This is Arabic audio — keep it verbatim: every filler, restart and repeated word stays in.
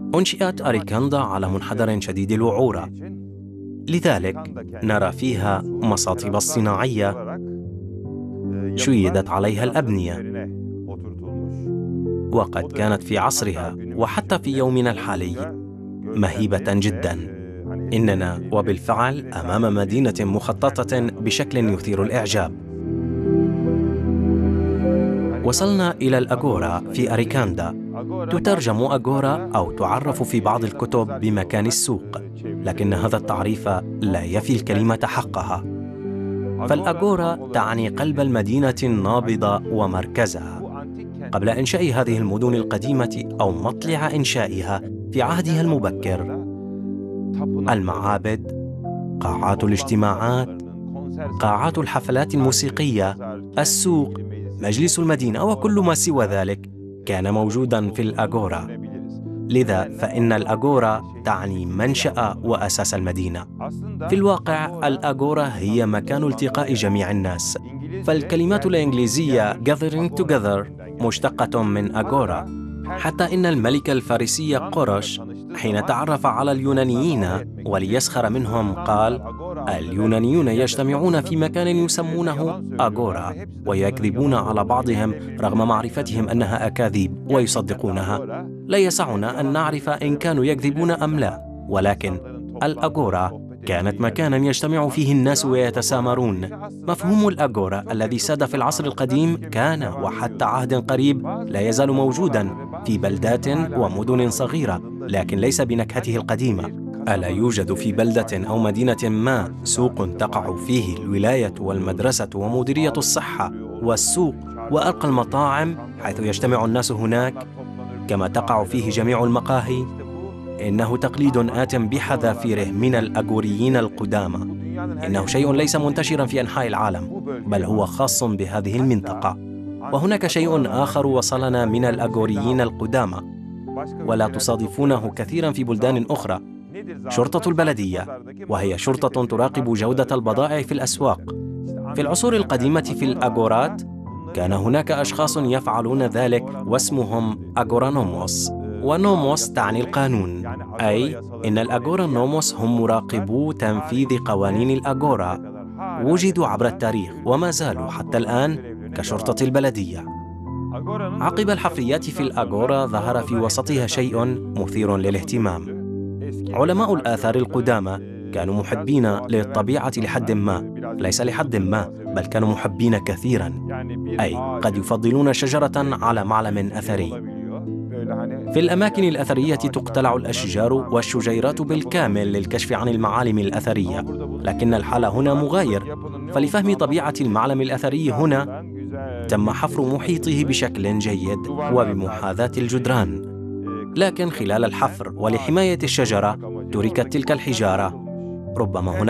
أنشئت أريكاندا على منحدر شديد الوعورة، لذلك نرى فيها مصاطب الصناعية شيدت عليها الأبنية، وقد كانت في عصرها وحتى في يومنا الحالي مهيبة جدا. إننا وبالفعل أمام مدينة مخططة بشكل يثير الإعجاب. وصلنا إلى الأغورا في أريكاندا. تترجم أغورا أو تعرف في بعض الكتب بمكان السوق، لكن هذا التعريف لا يفي الكلمة حقها، فالأغورا تعني قلب المدينة النابضة ومركزها. قبل إنشاء هذه المدن القديمة أو مطلع إنشائها في عهدها المبكر، المعابد، قاعات الاجتماعات، قاعات الحفلات الموسيقية، السوق، مجلس المدينة وكل ما سوى ذلك كان موجوداً في الأغورا. لذا فإن الأغورا تعني منشأ وأساس المدينة. في الواقع الأغورا هي مكان التقاء جميع الناس، فالكلمات الإنجليزية gathering together مشتقة من أغورا. حتى إن الملك الفارسي قرش حين تعرف على اليونانيين وليسخر منهم قال: اليونانيون يجتمعون في مكان يسمونه أغورا ويكذبون على بعضهم رغم معرفتهم أنها أكاذيب ويصدقونها. لا يسعنا أن نعرف إن كانوا يكذبون أم لا، ولكن الأغورا كانت مكانا يجتمع فيه الناس ويتسامرون. مفهوم الأغورا الذي ساد في العصر القديم كان وحتى عهد قريب لا يزال موجودا في بلدات ومدن صغيرة، لكن ليس بنكهته القديمة. ألا يوجد في بلدة أو مدينة ما سوق تقع فيه الولاية والمدرسة ومديرية الصحة والسوق وأرقى المطاعم حيث يجتمع الناس هناك، كما تقع فيه جميع المقاهي؟ إنه تقليد آت بحذافيره من الأغوريين القدامى. إنه شيء ليس منتشرا في أنحاء العالم، بل هو خاص بهذه المنطقة. وهناك شيء آخر وصلنا من الأغوريين القدامى ولا تصادفونه كثيرا في بلدان أخرى: شرطة البلدية، وهي شرطة تراقب جودة البضائع في الأسواق. في العصور القديمة في الأغورات كان هناك أشخاص يفعلون ذلك واسمهم أغورانوموس، ونوموس تعني القانون، أي إن الأغورانوموس هم مراقبو تنفيذ قوانين الأغورا. وجدوا عبر التاريخ وما زالوا حتى الآن كشرطة البلدية. عقب الحفريات في الأغورا ظهر في وسطها شيء مثير للاهتمام. علماء الآثار القدامى كانوا محبين للطبيعة لحد ما، ليس لحد ما بل كانوا محبين كثيرا، أي قد يفضلون شجرة على معلم أثري. في الأماكن الأثرية تقتلع الأشجار والشجيرات بالكامل للكشف عن المعالم الأثرية، لكن الحال هنا مغاير. فلفهم طبيعة المعلم الأثري هنا تم حفر محيطه بشكل جيد وبمحاذاة الجدران، لكن خلال الحفر ولحماية الشجرة تركت تلك الحجارة. ربما هناك